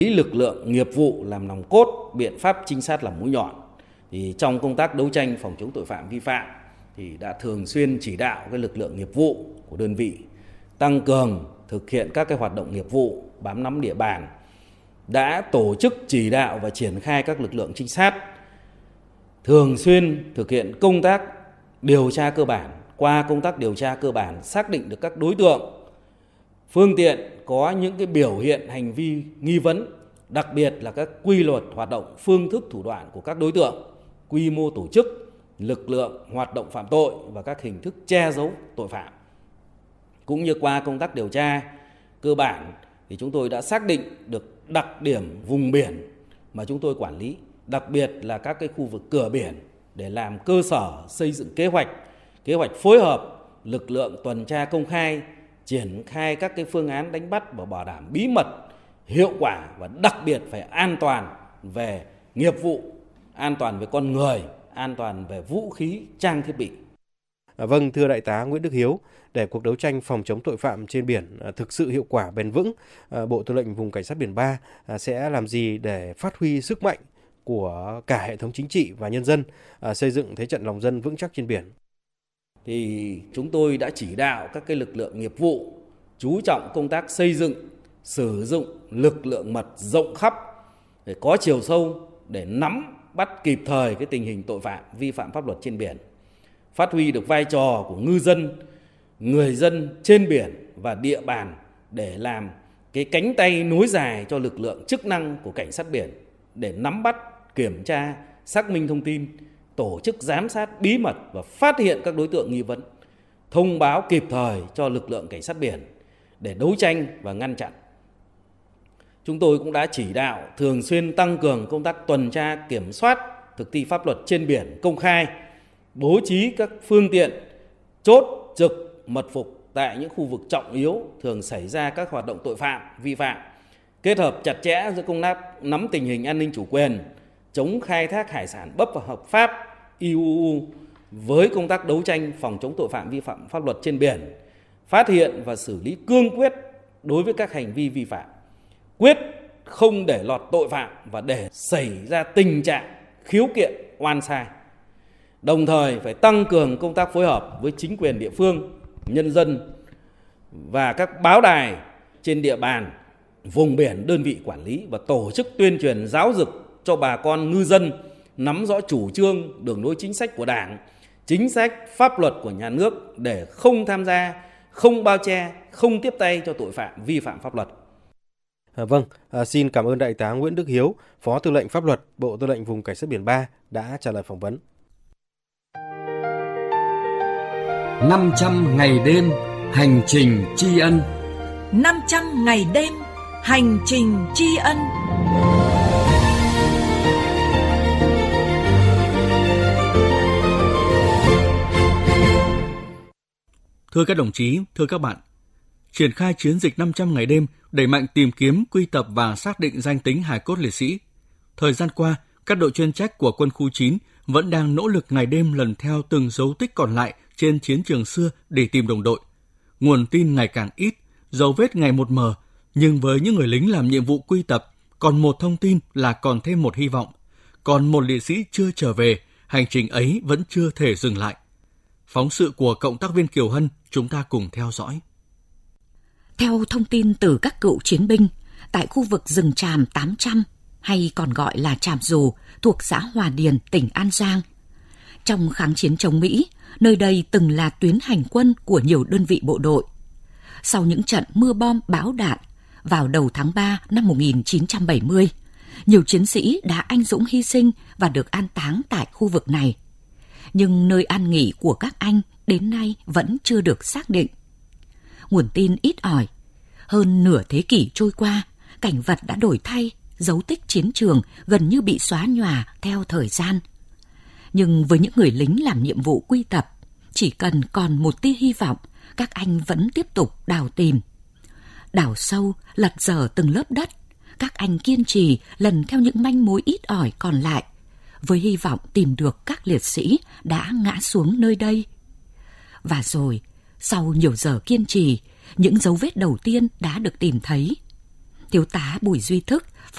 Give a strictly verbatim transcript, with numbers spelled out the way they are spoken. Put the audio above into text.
Lực lượng nghiệp vụ làm nòng cốt, biện pháp trinh sát làm mũi nhọn. Thì trong công tác đấu tranh phòng chống tội phạm vi phạm thì đã thường xuyên chỉ đạo cái lực lượng nghiệp vụ của đơn vị tăng cường thực hiện các cái hoạt động nghiệp vụ, bám nắm địa bàn, đã tổ chức chỉ đạo và triển khai các lực lượng trinh sát thường xuyên thực hiện công tác điều tra cơ bản. Qua công tác điều tra cơ bản xác định được các đối tượng, phương tiện có những cái biểu hiện hành vi nghi vấn, đặc biệt là các quy luật hoạt động, phương thức thủ đoạn của các đối tượng, quy mô tổ chức, lực lượng hoạt động phạm tội và các hình thức che giấu tội phạm. Cũng như qua công tác điều tra cơ bản thì chúng tôi đã xác định được đặc điểm vùng biển mà chúng tôi quản lý, đặc biệt là các cái khu vực cửa biển để làm cơ sở xây dựng kế hoạch, kế hoạch phối hợp lực lượng tuần tra công khai, triển khai các cái phương án đánh bắt và bảo đảm bí mật, hiệu quả và đặc biệt phải an toàn về nghiệp vụ, an toàn về con người, an toàn về vũ khí, trang thiết bị. À, vâng, thưa Đại tá Nguyễn Đức Hiếu, để cuộc đấu tranh phòng chống tội phạm trên biển à, thực sự hiệu quả bền vững, à, Bộ Tư lệnh Vùng Cảnh sát biển ba à, sẽ làm gì để phát huy sức mạnh của cả hệ thống chính trị và nhân dân, à, xây dựng thế trận lòng dân vững chắc trên biển? Thì chúng tôi đã chỉ đạo các cái lực lượng nghiệp vụ chú trọng công tác xây dựng, sử dụng lực lượng mật rộng khắp để có chiều sâu để nắm bắt kịp thời cái tình hình tội phạm vi phạm pháp luật trên biển, phát huy được vai trò của ngư dân, người dân trên biển và địa bàn để làm cái cánh tay nối dài cho lực lượng chức năng của cảnh sát biển để nắm bắt, kiểm tra, xác minh thông tin, tổ chức giám sát bí mật và phát hiện các đối tượng nghi vấn, thông báo kịp thời cho lực lượng cảnh sát biển để đấu tranh và ngăn chặn. Chúng tôi cũng đã chỉ đạo thường xuyên tăng cường công tác tuần tra kiểm soát thực thi pháp luật trên biển công khai, bố trí các phương tiện chốt trực mật phục tại những khu vực trọng yếu thường xảy ra các hoạt động tội phạm vi phạm, kết hợp chặt chẽ giữa công tác nắm tình hình an ninh chủ quyền, chống khai thác hải sản bất hợp pháp i u u với công tác đấu tranh phòng chống tội phạm vi phạm pháp luật trên biển, phát hiện và xử lý cương quyết đối với các hành vi vi phạm, quyết không để lọt tội phạm và để xảy ra tình trạng khiếu kiện oan sai. Đồng thời phải tăng cường công tác phối hợp với chính quyền địa phương, nhân dân và các báo đài trên địa bàn, vùng biển đơn vị quản lý và tổ chức tuyên truyền giáo dục cho bà con ngư dân nắm rõ chủ trương, đường lối chính sách của Đảng, chính sách, pháp luật của nhà nước để không tham gia, không bao che, không tiếp tay cho tội phạm vi phạm pháp luật. À, vâng, à, xin cảm ơn Đại tá Nguyễn Đức Hiếu, Phó Tư lệnh Pháp luật, Bộ Tư lệnh Vùng Cảnh sát biển ba đã trả lời phỏng vấn. năm trăm ngày đêm hành trình tri ân. năm trăm ngày đêm hành trình tri ân. Thưa các đồng chí, thưa các bạn, triển khai chiến dịch năm trăm ngày đêm đẩy mạnh tìm kiếm, quy tập và xác định danh tính hài cốt liệt sĩ. Thời gian qua, các đội chuyên trách của quân khu chín vẫn đang nỗ lực ngày đêm lần theo từng dấu tích còn lại trên chiến trường xưa để tìm đồng đội. Nguồn tin ngày càng ít, dấu vết ngày một mờ, nhưng với những người lính làm nhiệm vụ quy tập, còn một thông tin là còn thêm một hy vọng. Còn một liệt sĩ chưa trở về, hành trình ấy vẫn chưa thể dừng lại. Phóng sự của cộng tác viên Kiều Hân, chúng ta cùng theo dõi. Theo thông tin từ các cựu chiến binh, tại khu vực rừng tràm tám trăm, hay còn gọi là Tràm Dù, thuộc xã Hòa Điền, tỉnh An Giang. Trong kháng chiến chống Mỹ, nơi đây từng là tuyến hành quân của nhiều đơn vị bộ đội. Sau những trận mưa bom bão đạn, vào đầu tháng ba năm một nghìn chín trăm bảy mươi, nhiều chiến sĩ đã anh dũng hy sinh và được an táng tại khu vực này. Nhưng nơi an nghỉ của các anh đến nay vẫn chưa được xác định. Nguồn tin ít ỏi. Hơn nửa thế kỷ trôi qua, cảnh vật đã đổi thay, dấu tích chiến trường gần như bị xóa nhòa theo thời gian. Nhưng với những người lính làm nhiệm vụ quy tập, chỉ cần còn một tia hy vọng, các anh vẫn tiếp tục đào tìm. Đào sâu, lật dở từng lớp đất, các anh kiên trì lần theo những manh mối ít ỏi còn lại, với hy vọng tìm được các liệt sĩ đã ngã xuống nơi đây. Và rồi, sau nhiều giờ kiên trì, những dấu vết đầu tiên đã được tìm thấy. Thiếu tá Bùi Duy Thức,